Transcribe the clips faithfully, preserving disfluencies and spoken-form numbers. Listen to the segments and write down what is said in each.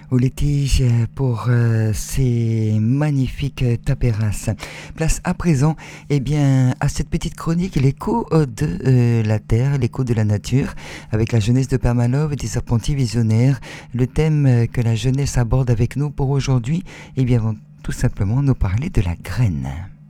aux litiges pour euh, ces magnifiques tapéras. Place à présent eh bien, à cette petite chronique, l'écho de euh, la terre, l'écho de la nature, avec la jeunesse de Permalove et des apprentis visionnaires. Le thème que la jeunesse aborde avec nous pour aujourd'hui, eh bien, vont tout simplement nous parler de la graine.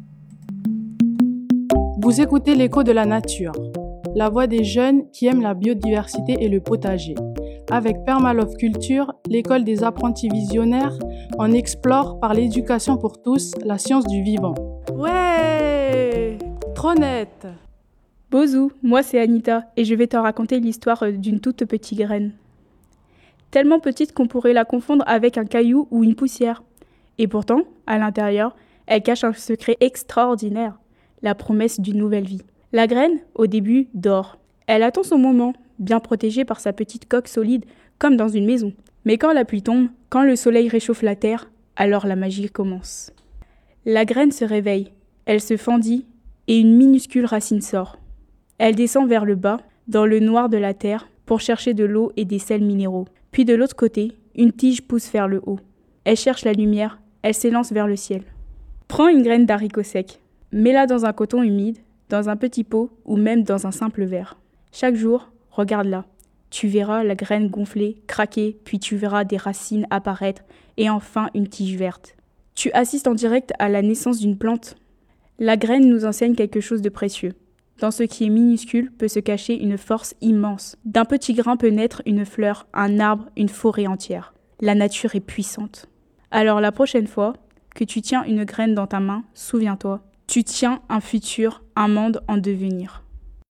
Vous écoutez l'écho de la nature, la voix des jeunes qui aiment la biodiversité et le potager. Avec Permalove Culture, l'école des apprentis visionnaires, on explore par l'éducation pour tous la science du vivant. Ouais, trop net. Bozou, moi c'est Anita et je vais te raconter l'histoire d'une toute petite graine. Tellement petite qu'on pourrait la confondre avec un caillou ou une poussière. Et pourtant, à l'intérieur, elle cache un secret extraordinaire, la promesse d'une nouvelle vie. La graine, au début, dort. Elle attend son moment, bien protégée par sa petite coque solide, comme dans une maison. Mais quand la pluie tombe, quand le soleil réchauffe la terre, alors la magie commence. La graine se réveille, elle se fendit, et une minuscule racine sort. Elle descend vers le bas, dans le noir de la terre, pour chercher de l'eau et des sels minéraux. Puis de l'autre côté, une tige pousse vers le haut. Elle cherche la lumière, elle s'élance vers le ciel. Prends une graine d'haricot sec, mets-la dans un coton humide, dans un petit pot ou même dans un simple verre. Chaque jour, regarde-la. Tu verras la graine gonfler, craquer, puis tu verras des racines apparaître et enfin une tige verte. Tu assistes en direct à la naissance d'une plante. La graine nous enseigne quelque chose de précieux. Dans ce qui est minuscule peut se cacher une force immense. D'un petit grain peut naître une fleur, un arbre, une forêt entière. La nature est puissante. Alors la prochaine fois que tu tiens une graine dans ta main, souviens-toi, tu tiens un futur, un monde en devenir.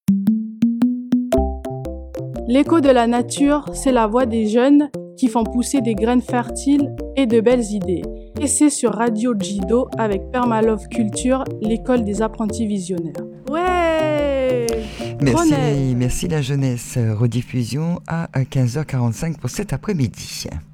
L'écho de la nature, c'est la voix des jeunes qui font pousser des graines fertiles et de belles idées. Et c'est sur Radio Jido avec Permalove Culture, l'école des apprentis visionnaires. Ouais! Merci, merci la jeunesse. Rediffusion à quinze heures quarante-cinq pour cet après-midi.